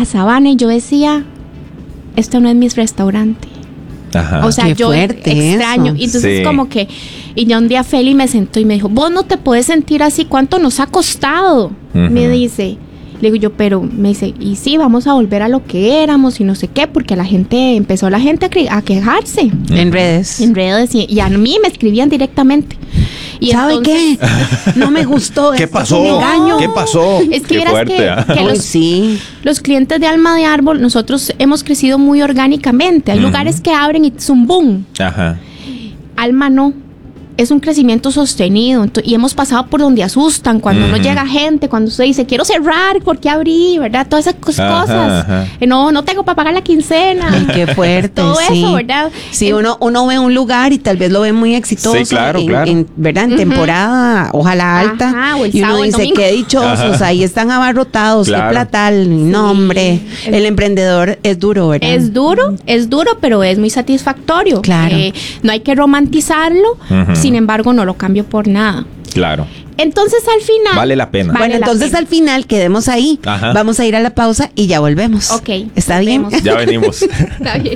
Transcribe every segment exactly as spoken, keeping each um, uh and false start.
a Sabana y yo decía, esto no es mi restaurante. Ajá. O sea, Qué yo extraño. eso. Y entonces Sí. como que, y ya un día Feli me sentó y me dijo, vos no te puedes sentir así, ¿cuánto nos ha costado? Uh-huh. Me dice. Le digo yo, pero me dice, y sí, vamos a volver a lo que éramos y no sé qué, porque la gente, empezó la gente a, cre- a quejarse En redes. en redes y, y a mí me escribían directamente. Y ¿Sabe entonces, qué? No me gustó. ¿Qué esto es pasó? un engaño. ¿Qué pasó? Es que Qué vieras fuerte, que, ¿ah? que Uy, los, sí. los clientes de Alma de Árbol, nosotros hemos crecido muy orgánicamente. Hay Ujú. lugares que abren y es un boom. Ajá. Alma no. Es un crecimiento sostenido. Ento- y hemos pasado por donde asustan, cuando no Ujú. llega gente, cuando usted dice, quiero cerrar, ¿por qué abrí? ¿Verdad? Todas esas cos- Ajá, cosas. ajá. Eh, No, no tengo para pagar la quincena. Ay, qué fuerte. Todo sí. eso, ¿verdad? Sí, Eh, uno, uno ve un lugar y tal vez lo ve muy exitoso. Sí, claro, en, claro. en- ¿verdad? En temporada, ojalá alta. Ajá, o el y uno sábado, el dice, domingo. qué dichosos, Ajá. ahí están abarrotados, Claro. qué platal. No, hombre, Es- el emprendedor es duro, ¿verdad? Es duro, es duro, pero es muy satisfactorio. Claro. Eh, no hay que romantizarlo, Ujú. sin embargo, no lo cambio por nada. Claro. Entonces, al final... Vale la pena. Bueno, vale la entonces pena. al final quedemos ahí. Ajá. Vamos a ir a la pausa y ya volvemos. Ok, ¿Está bien? volvemos. Ya venimos. Está bien.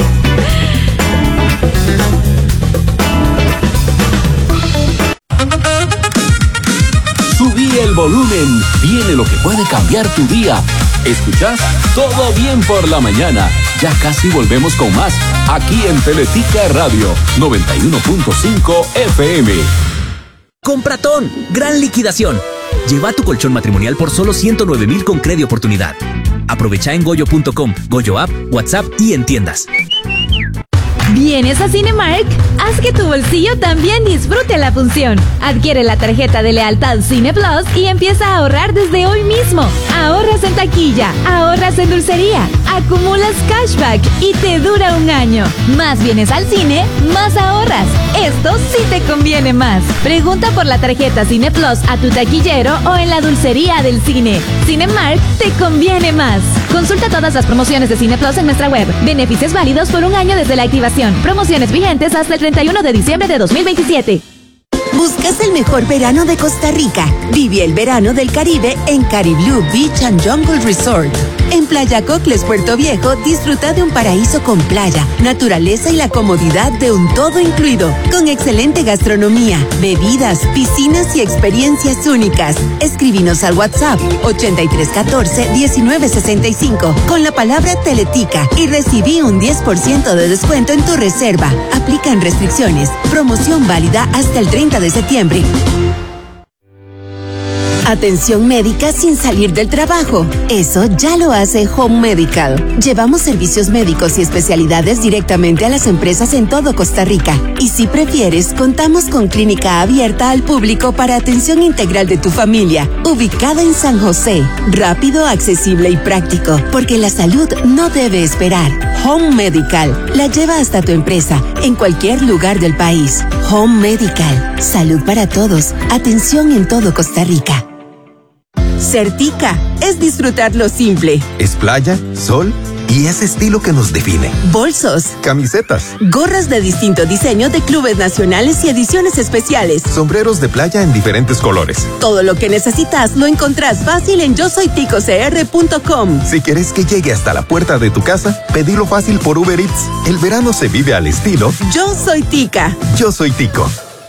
Subí el volumen, viene lo que puede cambiar tu día. ¿Escuchás? Todo bien por la mañana. Ya casi volvemos con más, aquí en Teletica Radio noventa y uno punto cinco F M. Compratón, gran liquidación. Lleva tu colchón matrimonial por solo ciento nueve mil con Credi Oportunidad. Aprovecha en goyo punto com, Goyo App, WhatsApp y en tiendas. ¿Vienes a Cinemark? Haz que tu bolsillo también disfrute la función. Adquiere la tarjeta de lealtad Cine Plus y empieza a ahorrar desde hoy mismo. Ahorras en taquilla, ahorras en dulcería, acumulas cashback y te dura un año. Más vienes al cine, más ahorras. Esto sí te conviene más. Pregunta por la tarjeta Cine Plus a tu taquillero o en la dulcería del cine. Cinemark te conviene más. Consulta todas las promociones de Cine Plus en nuestra web. Beneficios válidos por un año desde la activación. Promociones vigentes hasta el treinta y uno de diciembre de dos mil veintisiete. ¿Buscas el mejor verano de Costa Rica? Vive el verano del Caribe en Cariblue Beach and Jungle Resort. En Playa Cocles, Puerto Viejo, disfruta de un paraíso con playa, naturaleza y la comodidad de un todo incluido, con excelente gastronomía, bebidas, piscinas y experiencias únicas. Escríbenos al WhatsApp ochenta y tres catorce diecinueve sesenta y cinco con la palabra Teletica y recibí un diez por ciento de descuento en tu reserva. Aplican restricciones. Promoción válida hasta el treinta de septiembre. Atención médica sin salir del trabajo. Eso ya lo hace Home Medical. Llevamos servicios médicos y especialidades directamente a las empresas en todo Costa Rica. Y si prefieres, contamos con clínica abierta al público para atención integral de tu familia, ubicada en San José. Rápido, accesible y práctico, porque la salud no debe esperar. Home Medical la lleva hasta tu empresa, en cualquier lugar del país. Home Medical. Salud para todos. Atención en todo Costa Rica. Certica es disfrutar lo simple. Es playa, sol y ese estilo que nos define. Bolsos, Camisetas, gorras de distinto diseño de clubes nacionales y ediciones especiales. sombreros de playa en diferentes colores. Todo lo que necesitas lo encontrás fácil en yo soy tico c r punto com. Si querés que llegue hasta la puerta de tu casa, pedilo fácil por Uber Eats. El verano se vive al estilo Yo soy Tica. Yo soy Tico.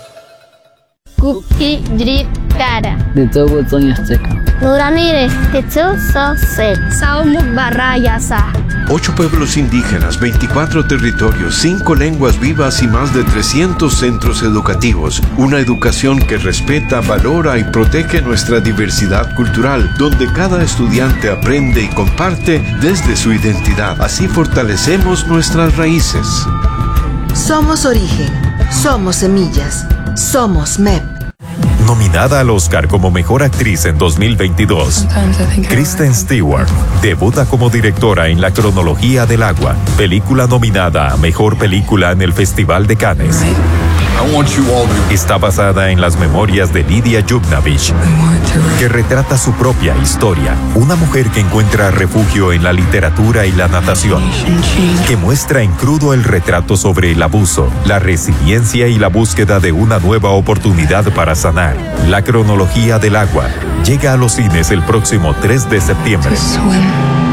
Kuki Drip Kara. De todo Toño Azteca. Nuranire, Tetsu Sose. Saumuk Barayasa. Ocho pueblos indígenas, veinticuatro territorios, cinco lenguas vivas y más de trescientos centros educativos. Una educación que respeta, valora y protege nuestra diversidad cultural, donde cada estudiante aprende y comparte desde su identidad. Así fortalecemos nuestras raíces. Somos origen, somos semillas, somos M E P. Nominada al Oscar como Mejor Actriz en dos mil veintidós, Kristen Stewart debuta como directora en La Cronología del Agua, película nominada a Mejor Película en el Festival de Cannes. Está basada en las memorias de Lidia Yuknavitch, que retrata su propia historia, una mujer que encuentra refugio en la literatura y la natación, que muestra en crudo el retrato sobre el abuso, la resiliencia y la búsqueda de una nueva oportunidad para sanar. La Cronología del Agua llega a los cines el próximo tres de septiembre.